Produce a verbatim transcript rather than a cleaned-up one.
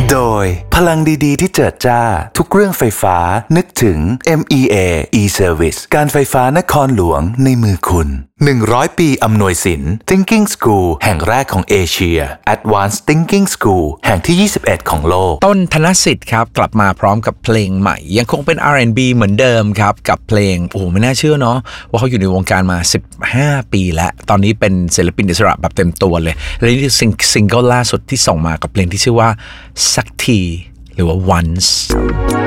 โดยพลังดีๆที่เจิดจ้าทุกเรื่องไฟฟ้านึกถึง เอ็ม อี เอ e-Service การไฟฟ้านครหลวงในมือคุณหนึ่งร้อยปีอำนวยสิน Thinking School แห่งแรกของเอเชีย Advanced Thinking School แห่งที่ยี่สิบเอ็ดของโลกต้นธนสิทธิ์ครับกลับมาพร้อมกับเพลงใหม่ยังคงเป็น อาร์ แอนด์ บี เหมือนเดิมครับกับเพลงโอ้ไม่น่าเชื่อเนาะว่าเขาอยู่ในวงการมาสิบห้าปีแล้วตอนนี้เป็นศิลปินอิสระแบบเต็มตัวเลยและนี่คือซิงเกิลล่าสุดที่ส่งมากับเพลงที่ชื่อว่าสักทีหรือว่า once